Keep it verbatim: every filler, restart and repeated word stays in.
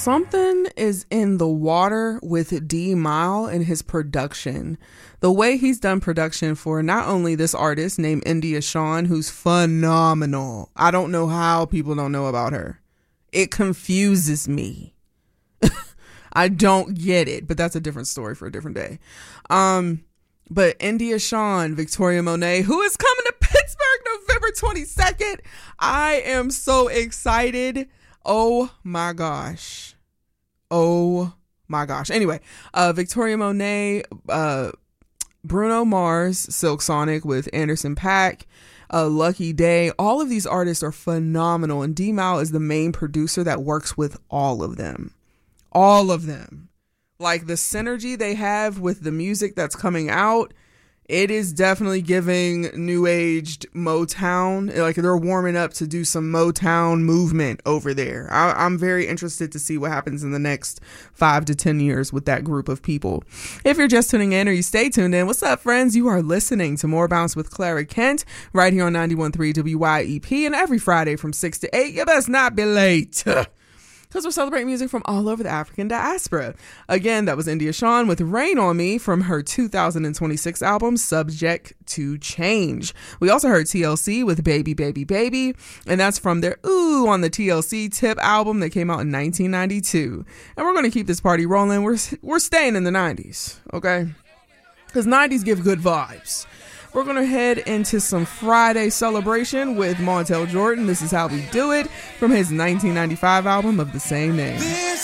Something is in the water with D Mile and his production. The way he's done production for not only this artist named India Shawn, who's phenomenal. I don't know how people don't know about her. It confuses me. I don't get it, but that's a different story for a different day. Um, but India Shawn, Victoria Monet, who is coming to Pittsburgh November twenty-second. I am so excited. Oh my gosh. Oh my gosh. Anyway, uh, Victoria Monet, uh, Bruno Mars, Silk Sonic with Anderson .Paak, uh, Lucky Day. All of these artists are phenomenal. And D-Mile is the main producer that works with all of them. All of them. Like the synergy they have with the music that's coming out, it is definitely giving new aged Motown. Like they're warming up to do some Motown movement over there. I, I'm very interested to see what happens in the next five to ten years with that group of people. If you're just tuning in or you stay tuned in, what's up, friends? You are listening to More Bounce with Clara Kent right here on ninety-one point three W Y E P, and every Friday from six to eight. You best not be late, because we're celebrating music from all over the African diaspora. Again, that was India Shawn with Rain on Me from her two thousand twenty-six album, Subject to Change. We also heard T L C with Baby, Baby, Baby, and that's from their Ooh on the T L C Tip album that came out in nineteen ninety-two. And we're going to keep this party rolling. We're, we're staying in the nineties, okay? Because nineties give good vibes. We're going to head into some Friday celebration with Montel Jordan. This is How We Do It from his nineteen ninety-five album of the same name.